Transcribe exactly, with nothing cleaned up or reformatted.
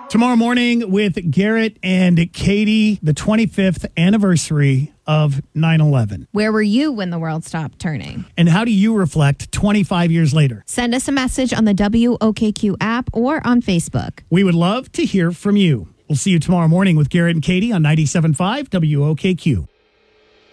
Tomorrow morning with Garrett and Katie, the twenty-fifth anniversary of nine eleven. Where were you when the world stopped turning? And how do you reflect twenty-five years later? Send us a message on the W O K Q app or on Facebook. We would love to hear from you. We'll see you tomorrow morning with Garrett and Katie on ninety-seven point five W O K Q.